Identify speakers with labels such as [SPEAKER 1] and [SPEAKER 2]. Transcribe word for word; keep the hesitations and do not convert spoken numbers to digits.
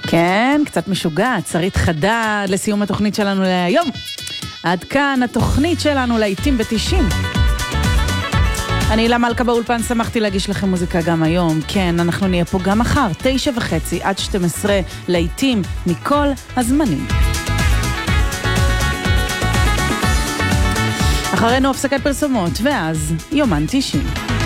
[SPEAKER 1] כן, קצת משוגע, שרית חדד לסיום התוכנית שלנו להיום. עד כאן התוכנית שלנו לעיתים בתשעים. אני אילה מלכה באולפן, שמחתי להגיש לכם מוזיקה גם היום. כן, אנחנו נהיה פה גם מחר, תשע וחצי עד שתים עשרה, לעיתים מכל הזמנים. אחרינו הפסקת פרסומות, ואז יומן תשעים.